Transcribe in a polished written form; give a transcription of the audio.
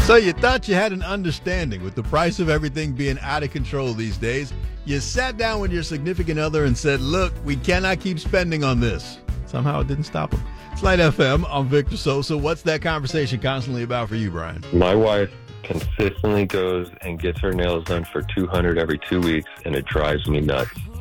So you thought you had an understanding with the price of everything being out of control these days. You sat down with your significant other and said, look, we cannot keep spending on this. Somehow it didn't stop them. It's Light FM. I'm Victor Sosa. What's that conversation constantly about for you, Brian? My wife consistently goes and gets her nails done for $200 every 2 weeks, and it drives me nuts.